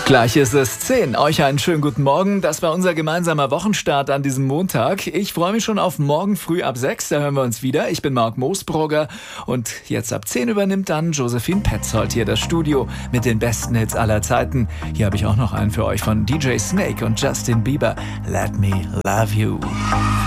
Gleich ist es 10. Euch einen schönen guten Morgen. Das war unser gemeinsamer Wochenstart an diesem Montag. Ich freue mich schon auf morgen früh ab 6. Da hören wir uns wieder. Ich bin Marc Moosbrugger und jetzt ab 10 übernimmt dann Josephine Petzold hier das Studio mit den besten Hits aller Zeiten. Hier habe ich auch noch einen für euch von DJ Snake und Justin Bieber. Let Me Love You.